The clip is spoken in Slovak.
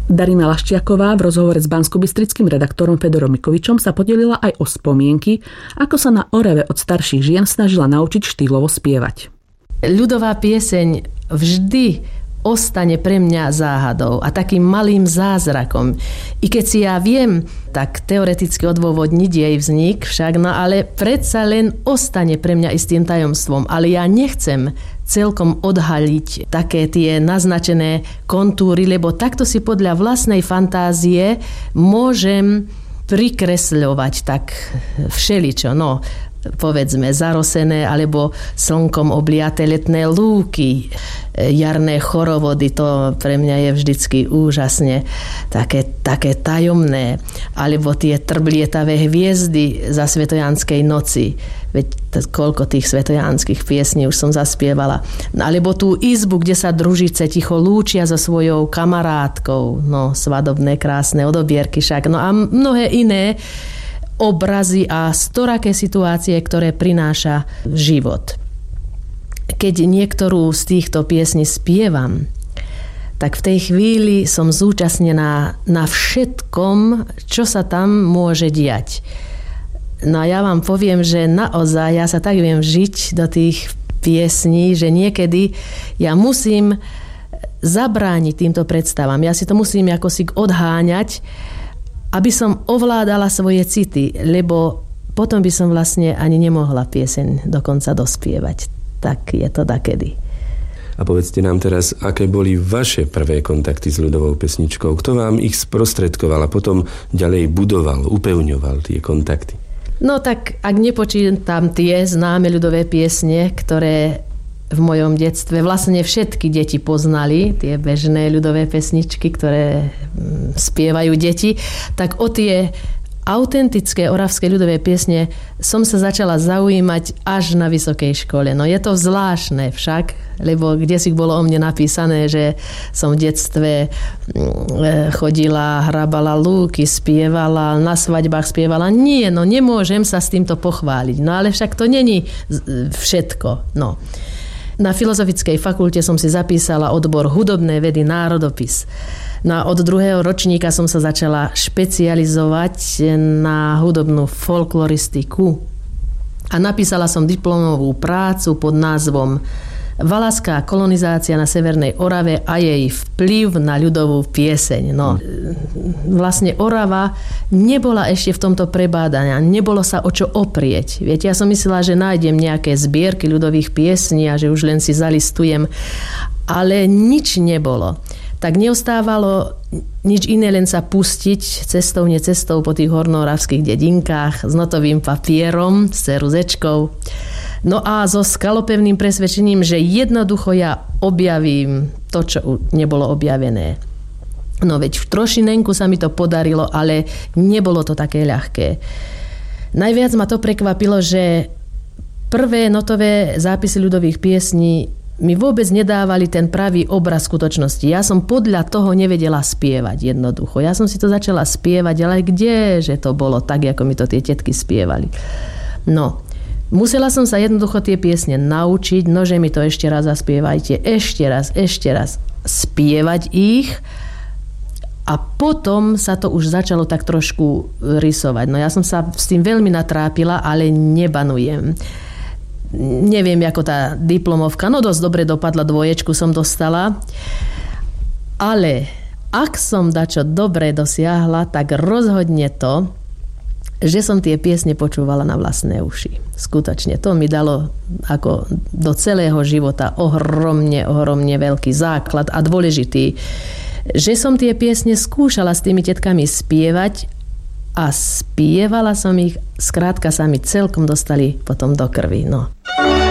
Darina Laščiaková v rozhovore s banskobystrickým redaktorom Fedorom Mikovičom sa podelila aj o spomienky, ako sa na Orave od starších žien snažila naučiť štýlovo spievať. Ľudová pieseň vždy ostane pre mňa záhadou a takým malým zázrakom. I keď si ja viem tak teoreticky odôvodniť jej vznik však, no ale predsa len ostane pre mňa istým tajomstvom. Ale ja nechcem celkom odhaliť také tie naznačené kontúry, lebo takto si podľa vlastnej fantázie môžem prikresľovať tak všeličo, no povedzme zarosené alebo slnkom obliaté letné lúky, jarné chorovody, to pre mňa je vždycky úžasne také tajomné, alebo tie trblietavé hviezdy za Svetojanskej noci. Veď koľko tých svetojánskych piesní už som zaspievala. Alebo tú izbu, kde sa družice ticho lúčia so svojou kamarátkou. No, svadobné krásne odobierky však. No a mnohé iné obrazy a storaké situácie, ktoré prináša život. Keď niektorú z týchto piesní spievam, tak v tej chvíli som zúčastnená na všetkom, čo sa tam môže diať. No a ja vám poviem, že naozaj ja sa tak viem žiť do tých piesní, že niekedy ja musím zabrániť týmto predstavám. Ja si to musím ako si odháňať, aby som ovládala svoje city, lebo potom by som vlastne ani nemohla pieseň dokonca dospievať. Tak je to dakedy. A povedzte nám teraz, aké boli vaše prvé kontakty s ľudovou pesničkou? Kto vám ich sprostredkoval a potom ďalej budoval, upevňoval tie kontakty? No tak, ak nepočítam tie známe ľudové piesne, ktoré v mojom detstve vlastne všetky deti poznali, tie bežné ľudové pesničky, ktoré spievajú deti, tak o tie autentické oravské ľudové piesne som sa začala zaujímať až na vysokej škole. No je to zvláštne však, lebo kdesi bolo o mne napísané, že som v detstve chodila, hrabala lúky, spievala, na svadbách spievala. Nie, no nemôžem sa s týmto pochváliť. No ale však to není všetko. No. Na Filozofickej fakulte som si zapísala odbor hudobné vedy národopis. No a od 2. ročníka som sa začala špecializovať na hudobnú folkloristiku. A napísala som diplomovú prácu pod názvom Valaská kolonizácia na Severnej Orave a jej vplyv na ľudovú pieseň. No, vlastne Orava nebola ešte v tomto prebádaní, nebolo sa o čo oprieť. Viete, ja som myslela, že nájdem nejaké zbierky ľudových piesní a že už len si zalistujem, ale nič nebolo. Tak neostávalo nič iné, len sa pustiť cestou, necestou po tých hornooravských dedinkách s notovým papierom, s ceruzečkou. No a so skalopevným presvedčením, že jednoducho ja objavím to, čo nebolo objavené. No veď v trošinenku sa mi to podarilo, ale nebolo to také ľahké. Najviac ma to prekvapilo, že prvé notové zápisy ľudových piesní mi vôbec nedávali ten pravý obraz skutočnosti. Ja som podľa toho nevedela spievať jednoducho. Ja som si to začala spievať, ale kdeže to bolo tak, ako mi to tie tetky spievali. No, musela som sa jednoducho tie piesne naučiť, nože mi to ešte raz zaspievajte, ešte raz spievať ich a potom sa to už začalo tak trošku rysovať. No ja som sa s tým veľmi natrápila, ale nebanujem. Neviem, ako tá diplomovka, no dosť dobre dopadla, 2 som dostala, ale ak som dačo dobre dosiahla, tak rozhodne to, že som tie piesne počúvala na vlastné uši. Skutočne, to mi dalo ako do celého života ohromne veľký základ a dôležitý, že som tie piesne skúšala s tými tetkami spievať a spievala som ich, skrátka sa mi celkom dostali potom do krvi, no.